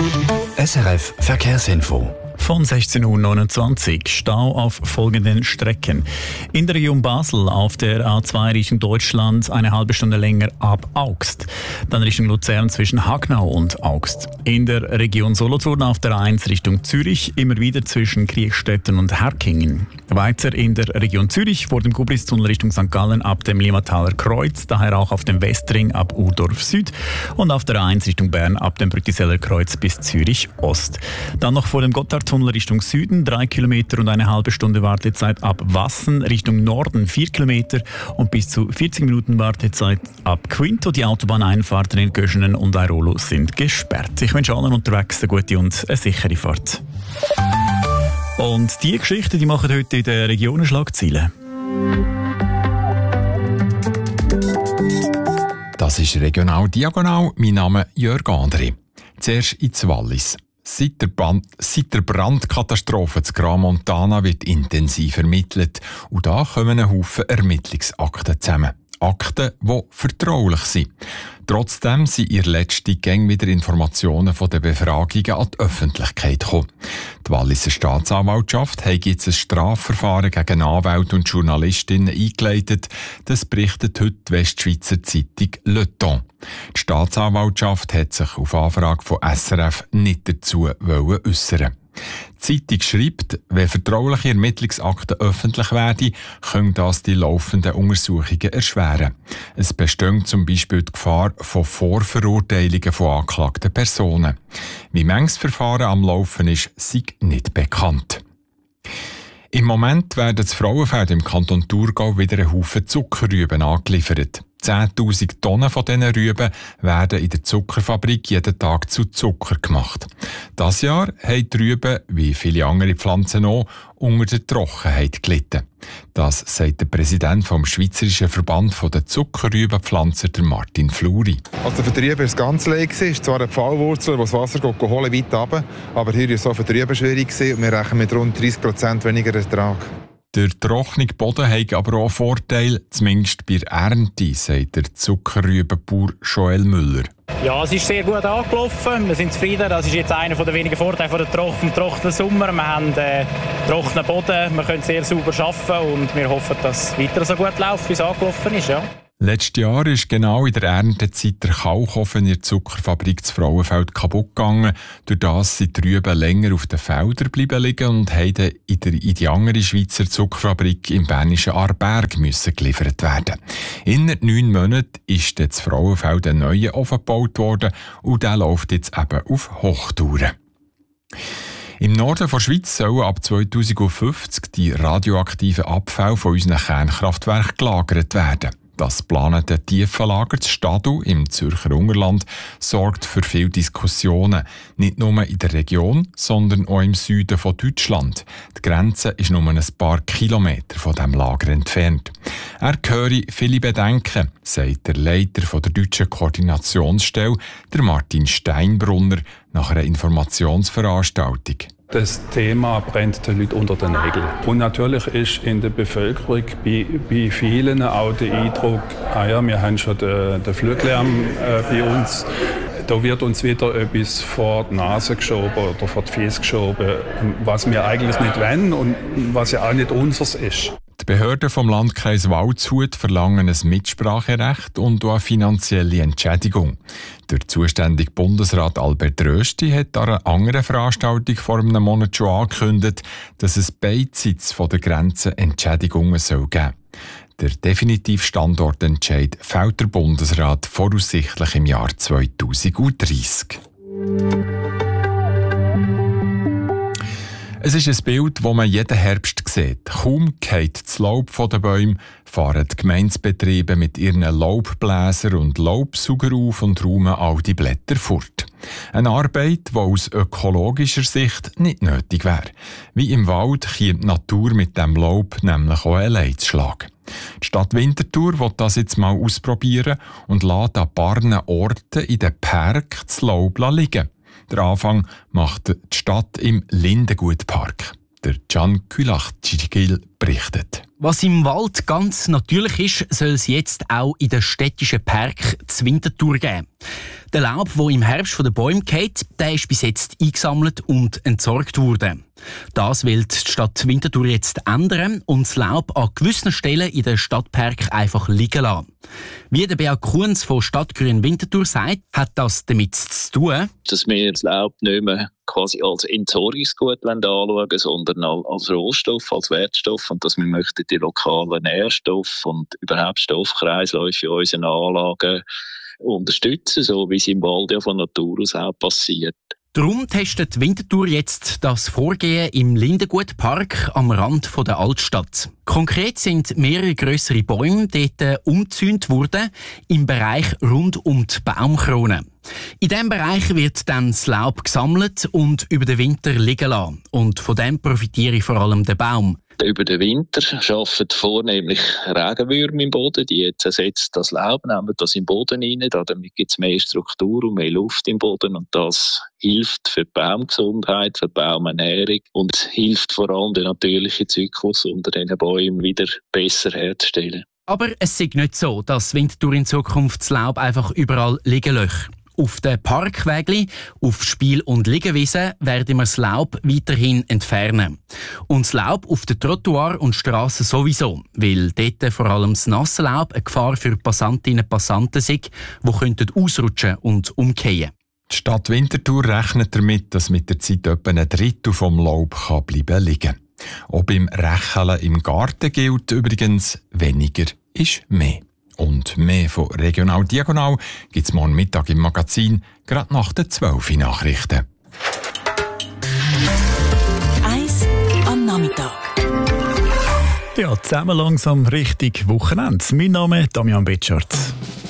SRF Verkehrsinfo. Von 16.29 Uhr Stau auf folgenden Strecken. In der Region Basel auf der A2 Richtung Deutschland eine halbe Stunde länger ab Augst. Dann Richtung Luzern zwischen Hagnau und Augst. In der Region Solothurn auf der A1 Richtung Zürich immer wieder zwischen Kriechstetten und Herkingen. Weiter in der Region Zürich vor dem Gubristunnel Richtung St. Gallen ab dem Limmataler Kreuz, daher auch auf dem Westring ab Urdorf Süd und auf der A1 Richtung Bern ab dem Brütiseller Kreuz bis Zürich Ost. Dann noch vor dem Gotthardtunnel Richtung Süden 3 Kilometer und eine halbe Stunde Wartezeit ab Wassen, Richtung Norden 4 Kilometer und bis zu 40 Minuten Wartezeit ab Quinto. Die Autobahneinfahrten in Göschenen und Airolo sind gesperrt. Ich wünsche allen unterwegs eine gute und eine sichere Fahrt. Und die Geschichten, die machen heute in den Regionen Schlagzeilen. Das ist Regional Diagonal. Mein Name ist Jörg André. Zuerst ins Wallis. Seit der Brandkatastrophe zu Gran Montana wird intensiv ermittelt. Und da kommen ein Haufen Ermittlungsakten zusammen. Akten, die vertraulich sind. Trotzdem sind in letzter Gang wieder Informationen von den Befragungen an die Öffentlichkeit gekommen. Die Walliser Staatsanwaltschaft hat jetzt ein Strafverfahren gegen Anwälte und Journalistinnen eingeleitet. Das berichtet heute die Westschweizer Zeitung Le Temps. Die Staatsanwaltschaft hat sich auf Anfrage von SRF nicht dazu äußern. Die Zeitung schreibt, wenn vertrauliche Ermittlungsakten öffentlich werden, können das die laufenden Untersuchungen erschweren. Es besteht zum Beispiel die Gefahr von Vorverurteilungen von angeklagten Personen. Wie manches Verfahren am Laufen ist, sei nicht bekannt. Im Moment werden das Frauenfeld im Kanton Thurgau wieder ein Haufen Zuckerrüben angeliefert. 10'000 Tonnen von diesen Rüben werden in der Zuckerfabrik jeden Tag zu Zucker gemacht. Dieses Jahr haben die Rüben, wie viele andere Pflanzen auch, unter der Trockenheit gelitten. Das sagt der Präsident vom Schweizerischen Verband der Zuckerrübenpflanzer, der Martin Fluri. Also für die Rüben war es ganz leid. Es ist zwar eine Pfahlwurzel, die das Wasser holen weit runter, aber hier war es auch für die Rüben schwierig und wir rechnen mit rund 30% weniger Ertrag. Der trockene Boden hat aber auch Vorteile, zumindest bei der Ernte, sagt der Zuckerrübenbauer Joel Müller. Ja, es ist sehr gut angelaufen. Wir sind zufrieden. Das ist jetzt einer der wenigen Vorteile vom trockenen Sommer. Wir haben trockenen Boden, wir können sehr sauber arbeiten und wir hoffen, dass es weiter so gut läuft, wie es angelaufen ist. Ja. Letztes Jahr ist genau in der Erntezeit der Kalkofen in der Zuckerfabrik zu Frauenfeld kaputt gegangen. Durch das sind die Rüben länger auf den Feldern bleiben liegen und mussten in die andere Schweizer Zuckerfabrik im bernischen Aarberg geliefert werden. Innerhalb 9 Monaten ist das Frauenfeld ein neuer Ofen gebaut worden und der läuft jetzt eben auf Hochtouren. Im Norden der Schweiz sollen ab 2050 die radioaktiven Abfälle von unseren Kernkraftwerken gelagert werden. Das planende Tiefenlager zu Stadu im Zürcher Ungerland sorgt für viele Diskussionen. Nicht nur in der Region, sondern auch im Süden von Deutschland. Die Grenze ist nur ein paar Kilometer von diesem Lager entfernt. Er höre viele Bedenken, sagt der Leiter der deutschen Koordinationsstelle, der Martin Steinbrunner, nach einer Informationsveranstaltung. Das Thema brennt den Leuten unter den Nägeln. Und natürlich ist in der Bevölkerung bei vielen auch der Eindruck, wir haben schon den Fluglärm bei uns. Da wird uns wieder etwas vor die Nase geschoben oder vor die Füße geschoben, was wir eigentlich nicht wollen und was ja auch nicht unseres ist. Die Behörden vom Landkreis Waldshut verlangen ein Mitspracherecht und auch eine finanzielle Entschädigung. Der zuständige Bundesrat Albert Rösti hat an einer anderen Veranstaltung vor einem Monat schon angekündigt, dass es beidseits von der Grenze Entschädigungen geben soll. Der definitive Standortentscheid fällt der Bundesrat voraussichtlich im Jahr 2030. Es ist ein Bild, das man jeden Herbst sieht. Kaum geht das Laub von den Bäumen, fahren die Gemeindebetriebe mit ihren Laubbläsern und Laubsauger auf und räumen all die Blätter fort. Eine Arbeit, die aus ökologischer Sicht nicht nötig wäre. Wie im Wald kommt die Natur mit dem Laub nämlich auch allein zu Schlag. Die Stadt Winterthur will das jetzt mal ausprobieren und lässt an ein paar Orten in den Park das Laub liegen. Der Anfang macht die Stadt im Lindengutpark. Der Can Külach-Tschigil berichtet. Was im Wald ganz natürlich ist, soll es jetzt auch in den städtischen Park zu Winterthur geben. Der Laub, der im Herbst von den Bäumen fällt, der ist bis jetzt eingesammelt und entsorgt worden. Das will die Stadt Winterthur jetzt ändern und das Laub an gewissen Stellen in den Stadtpark einfach liegen lassen. Wie der Beat Kunz von Stadtgrün Winterthur sagt, hat das damit zu tun, dass wir das Laub nicht mehr quasi als Entsorgungsgut anschauen, sondern als Rohstoff, als Wertstoff, und dass wir möchten die lokalen Nährstoffe und überhaupt Stoffkreisläufe in unseren Anlagen unterstützen, so wie es im Wald ja von Natur aus auch passiert. Darum testet Winterthur jetzt das Vorgehen im Lindengutpark am Rand der Altstadt. Konkret sind mehrere grössere Bäume dort umgezäunt worden im Bereich rund um die Baumkrone. In diesem Bereich wird dann das Laub gesammelt und über den Winter liegen lassen. Und von dem profitiere vor allem der Baum. Über den Winter arbeiten vornehmlich Regenwürmer im Boden. Die jetzt ersetzt das Laub, nehmen das im Boden rein. Damit gibt es mehr Struktur und mehr Luft im Boden. Und das hilft für die Baumgesundheit, für die Baumernährung und hilft vor allem den natürlichen Zyklus unter den Bäumen wieder besser herzustellen. Aber es ist nicht so, dass Winterthur in Zukunft das Laub einfach überall liegen lässt. Auf den Parkwegen, auf Spiel- und Liegewiesen werden wir das Laub weiterhin entfernen. Und das Laub auf den Trottoir und Strassen sowieso, weil dort vor allem das nasse Laub eine Gefahr für Passantinnen und Passanten ist, die ausrutschen und umkehren. Die Stadt Winterthur rechnet damit, dass mit der Zeit etwa ein Drittel vom Laub bleiben liegen kann. Auch beim Rächeln im Garten gilt übrigens, weniger ist mehr. Und mehr von Regional Diagonal gibt es morgen Mittag im Magazin, gerade nach den 12 Nachrichten. 1 am Nachmittag. Ja, zusammen langsam richtig Wochenende. Mein Name ist Damian Betschart.